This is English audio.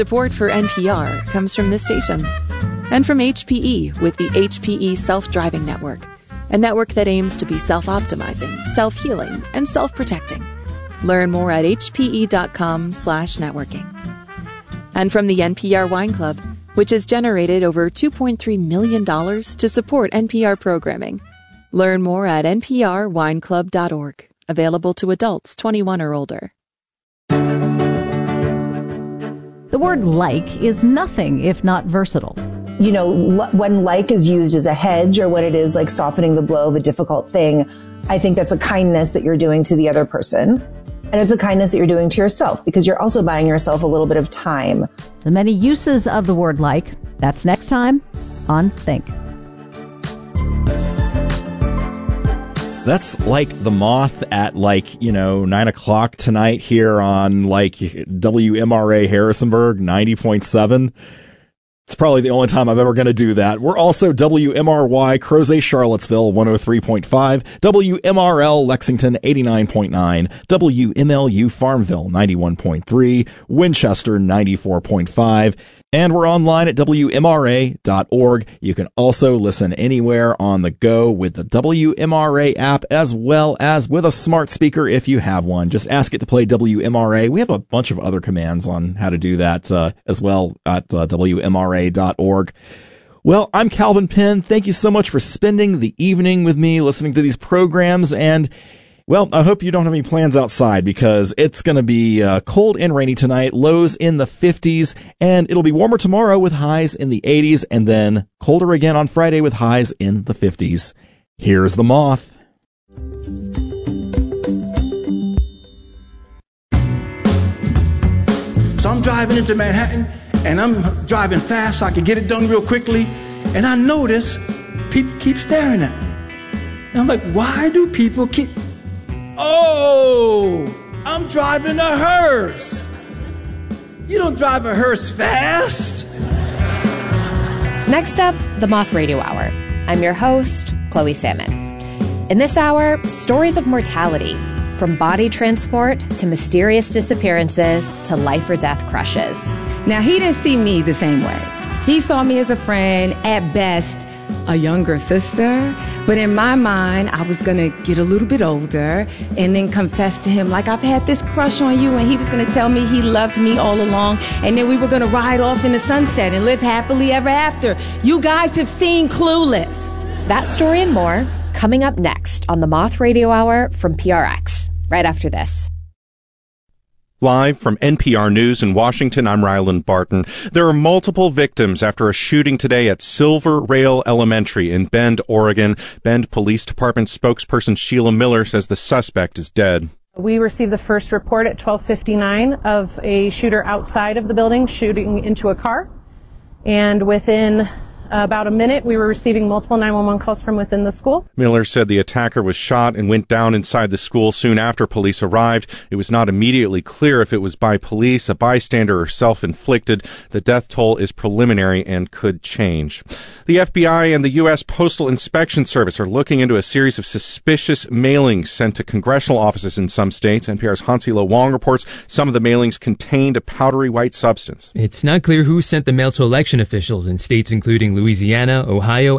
Support for NPR comes from this station and from HPE with the HPE Self-Driving Network, a network that aims to be self-optimizing, self-healing, and self-protecting. Learn more at hpe.com/networking. And from the NPR Wine Club, which has generated over $2.3 million to support NPR programming. Learn more at nprwineclub.org. Available to adults 21 or older. The word like is nothing if not versatile. You know, when like is used as a hedge or when it is like softening the blow of a difficult thing, I think that's a kindness that you're doing to the other person. And it's a kindness that you're doing to yourself because you're also buying yourself a little bit of time. The many uses of the word like, that's next time on Think. That's like the Moth at 9 o'clock tonight here on WMRA Harrisonburg 90.7. It's probably the only time I'm ever going to do that. We're also WMRY Crozet Charlottesville 103.5, WMRL Lexington 89.9, WMLU Farmville 91.3, Winchester 94.5, and we're online at WMRA.org. You can also listen anywhere on the go with the WMRA app as well as with a smart speaker if you have one. Just ask it to play WMRA. We have a bunch of other commands on how to do that as well at WMRA.org. Well, I'm Calvin Penn. Thank you so much for spending the evening with me listening to these programs, and well, I hope you don't have any plans outside because it's going to be cold and rainy tonight, lows in the 50s, and it'll be warmer tomorrow with highs in the 80s, and then colder again on Friday with highs in the 50s. Here's the Moth. So I'm driving into Manhattan, and I'm driving fast so I can get it done real quickly, and I notice people keep staring at me. And I'm like, why do people keep... Oh, I'm driving a hearse. You don't drive a hearse fast. Next up, the Moth Radio Hour. I'm your host, Chloe Salmon. In this hour, stories of mortality, from body transport to mysterious disappearances to life or death crushes. Now, he didn't see me the same way. He saw me as a friend, at best, a younger sister. But in my mind, I was going to get a little bit older and then confess to him like I've had this crush on you, and he was going to tell me he loved me all along, and then we were going to ride off in the sunset and live happily ever after. You guys have seen Clueless. That story and more coming up next on the Moth Radio Hour from PRX, right after this. Live from NPR News in Washington, I'm Ryland Barton. There are multiple victims after a shooting today at Silver Rail Elementary in Bend, Oregon. Bend Police Department spokesperson Sheila Miller says the suspect is dead. We received the first report at 12:59 of a shooter outside of the building shooting into a car. And within about a minute, we were receiving multiple 911 calls from within the school. Miller said the attacker was shot and went down inside the school soon after police arrived. It was not immediately clear if it was by police, a bystander, or self-inflicted. The death toll is preliminary and could change. The FBI and the U.S. Postal Inspection Service are looking into a series of suspicious mailings sent to congressional offices in some states. NPR's Hansi Lo Wong reports some of the mailings contained a powdery white substance. It's not clear who sent the mail to election officials in states including Louisiana, Ohio,